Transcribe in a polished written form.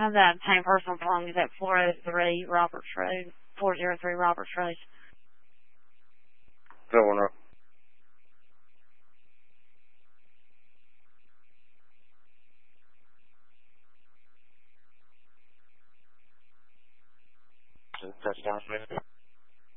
have that same personal belongings at 403 Roberts Road, 403 Roberts Road. Going up. Touchdown, Smith.